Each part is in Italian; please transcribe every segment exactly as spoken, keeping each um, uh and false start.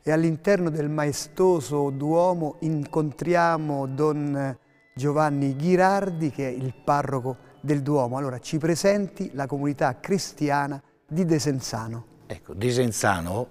e all'interno del maestoso Duomo incontriamo Don Giovanni Ghirardi, che è il parroco del Duomo. Allora ci presenti la comunità cristiana di Desenzano. Ecco, Desenzano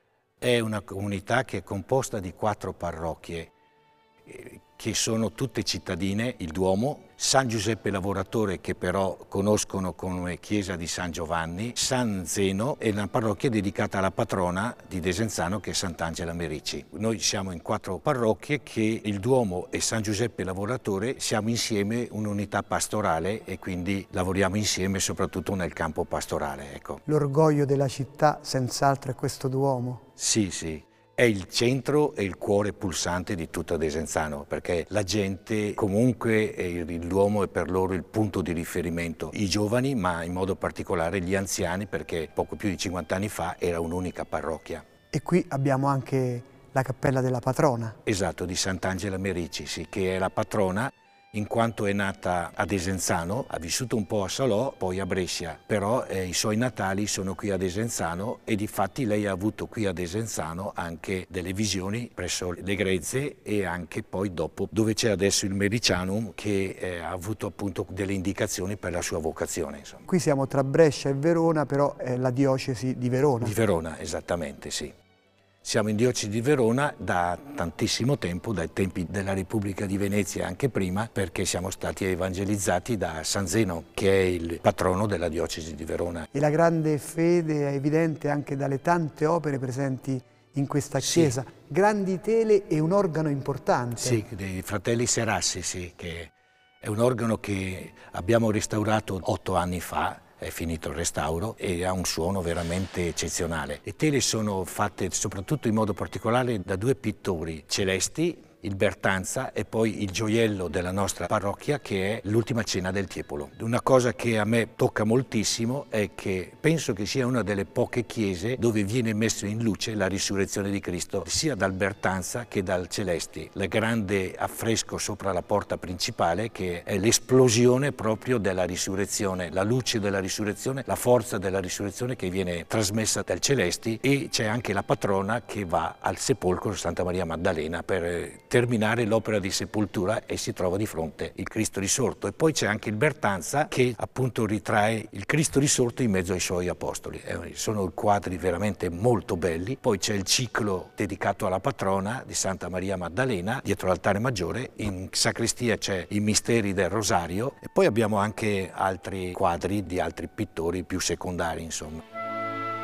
è una comunità che è composta di quattro parrocchie eh, che sono tutte cittadine, il Duomo, San Giuseppe Lavoratore, che però conoscono come chiesa di San Giovanni, San Zeno e una parrocchia dedicata alla patrona di Desenzano che è Sant'Angela Merici. Noi siamo in quattro parrocchie che il Duomo e San Giuseppe Lavoratore siamo insieme un'unità pastorale e quindi lavoriamo insieme soprattutto nel campo pastorale. Ecco. L'orgoglio della città senz'altro è questo Duomo. Sì, sì. È il centro e il cuore pulsante di tutta Desenzano, perché la gente comunque, il Duomo è per loro il punto di riferimento. I giovani, ma in modo particolare gli anziani, perché poco più di cinquanta anni fa era un'unica parrocchia. E qui abbiamo anche la cappella della patrona. Esatto, di Sant'Angela Merici, sì, che è la patrona in quanto è nata a Desenzano, ha vissuto un po' a Salò, poi a Brescia, però eh, i suoi natali sono qui a Desenzano e difatti lei ha avuto qui a Desenzano anche delle visioni presso le Grezze e anche poi dopo dove c'è adesso il Mericianum che eh, ha avuto appunto delle indicazioni per la sua vocazione. Insomma. Qui siamo tra Brescia e Verona, però è la diocesi di Verona. Di Verona, esattamente, sì. Siamo in diocesi di Verona da tantissimo tempo, dai tempi della Repubblica di Venezia e anche prima, perché siamo stati evangelizzati da San Zeno, che è il patrono della diocesi di Verona. E la grande fede è evidente anche dalle tante opere presenti in questa chiesa. Sì. Grandi tele e un organo importante. Sì, dei fratelli Serassi, sì, che è un organo che abbiamo restaurato otto anni fa. È finito il restauro e ha un suono veramente eccezionale. Le tele sono fatte soprattutto in modo particolare da due pittori celesti, il Bertanza e poi il gioiello della nostra parrocchia che è l'Ultima Cena del Tiepolo. Una cosa che a me tocca moltissimo è che penso che sia una delle poche chiese dove viene messo in luce la risurrezione di Cristo sia dal Bertanza che dal Celesti. Il grande affresco sopra la porta principale che è l'esplosione proprio della risurrezione, la luce della risurrezione, la forza della risurrezione che viene trasmessa dal Celesti e c'è anche la patrona che va al sepolcro Santa Maria Maddalena per terminare l'opera di sepoltura e si trova di fronte il Cristo risorto. E poi c'è anche il Bertanza che appunto ritrae il Cristo risorto in mezzo ai suoi apostoli. Eh, sono quadri veramente molto belli. Poi c'è il ciclo dedicato alla patrona di Santa Maria Maddalena dietro l'altare maggiore. In sacrestia c'è i misteri del Rosario e poi abbiamo anche altri quadri di altri pittori più secondari, insomma.